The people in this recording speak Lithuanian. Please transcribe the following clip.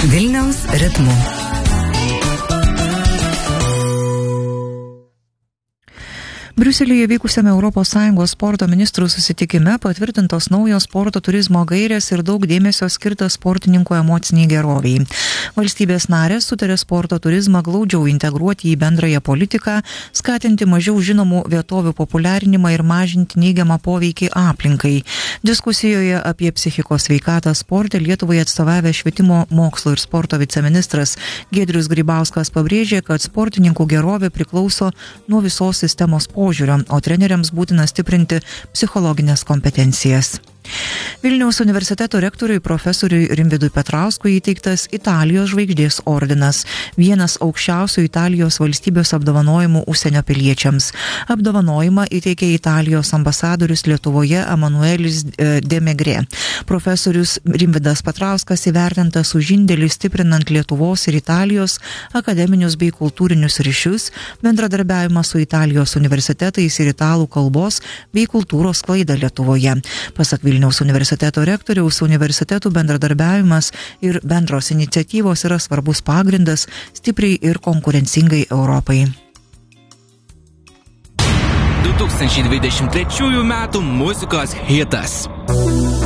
Vilniaus ritmu. Briuselyje vykusiame ES sporto ministrų susitikime patvirtintos naujos sporto turizmo gairės ir daug dėmesio skirta sportininkų emociniai geroviai. Valstybės narės sutarė sporto turizmą glaudžiau integruoti į bendrąją politiką, skatinti mažiau žinomų vietovių populiarinimą ir mažinti neigiamą poveikį aplinkai. Diskusijoje apie psichikos sveikatą sporte Lietuvai atstovavę švietimo, mokslo ir sporto viceministras Giedrius Grybauskas pabrėžė, kad sportininkų gerovė priklauso nuo visos sistemos požiūrio, o treneriams būtina stiprinti psichologinės kompetencijas. Vilniaus universiteto rektoriui profesoriui Rimvydui Petrauskui įteiktas Italijos žvaigždės ordinas, vienas aukščiausių Italijos valstybės apdovanojimų užsienio piliečiams. Apdovanojimą įteikė Italijos ambasadorius Lietuvoje Emanuelis de Megre. Profesorius Rimvydas Petrauskas įvertintas už indėlį stiprinant Lietuvos ir Italijos akademinius bei kultūrinius ryšius, bendradarbiavimą su Italijos universitetais ir italų kalbos bei kultūros sklaidą Lietuvoje. Pasak Vilniaus universiteto rektoriaus, universitetų bendradarbiavimas ir bendros iniciatyvos yra svarbus pagrindas stipriai ir konkurencingai Europai. 2023 metų muzikos hitas.